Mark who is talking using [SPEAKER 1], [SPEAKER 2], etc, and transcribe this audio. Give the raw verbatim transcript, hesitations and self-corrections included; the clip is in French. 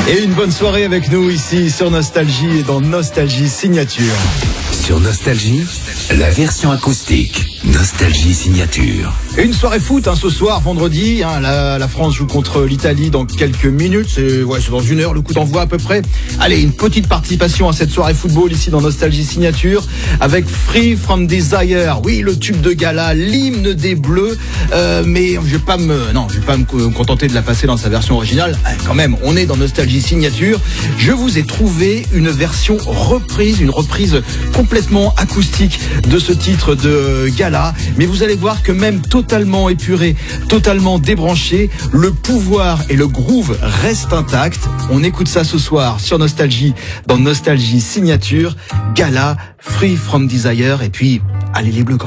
[SPEAKER 1] Et une bonne soirée avec nous ici sur Nostalgie et dans Nostalgie Signature.
[SPEAKER 2] Sur Nostalgie, la version acoustique. Nostalgie Signature.
[SPEAKER 1] Une soirée foot hein, ce soir, vendredi. Hein, la, la France joue contre l'Italie dans quelques minutes. C'est, ouais, c'est dans une heure le coup d'envoi à peu près. Allez, une petite participation à cette soirée football ici dans Nostalgie Signature avec Free From Desire. Oui, le tube de Gala, l'hymne des Bleus. Euh, mais je vais pas me, non, je vais pas me contenter de la passer dans sa version originale. Ah, quand même, on est dans Nostalgie Signature. Je vous ai trouvé une version reprise, une reprise complètement acoustique de ce titre de Gala. Mais vous allez voir que même totalement épuré, totalement débranché, le pouvoir et le groove restent intacts. On écoute ça ce soir sur Nostalgie, dans Nostalgie Signature, Gala, Free From Desire, et puis allez les Bleus quand même.